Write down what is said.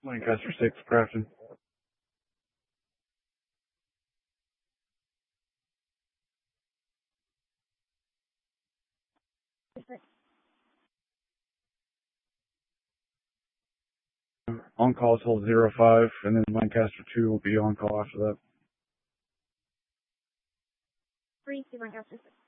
Lancaster 6, Crafton. On call till 05, and then Lancaster 2 will be on call after that. 3 to Lancaster 6.